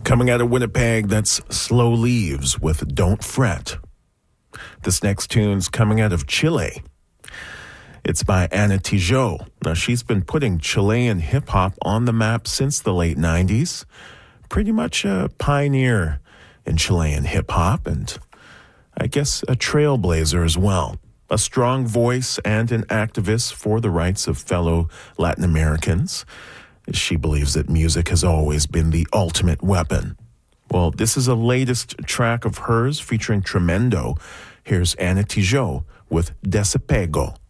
Coming out of Winnipeg, that's Slow Leaves with Don't Fret. This next tune's coming out of Chile. It's by Ana Tijoux. Now, she's been putting Chilean hip-hop on the map since the late 90s. Pretty much a pioneer in Chilean hip-hop, and I guess a trailblazer as well. A strong voice and an activist for the rights of fellow Latin Americans. She believes that music has always been the ultimate weapon. Well, this is a latest track of hers featuring Tremendo. Here's Ana Tijoux with Desapego.